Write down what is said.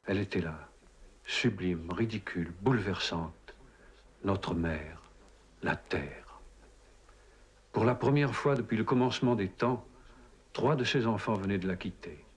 Elle était là, sublime, ridicule, bouleversante, notre mère, la terre. Pour la première fois depuis le commencement des temps, 3 de ses enfants venaient de la quitter.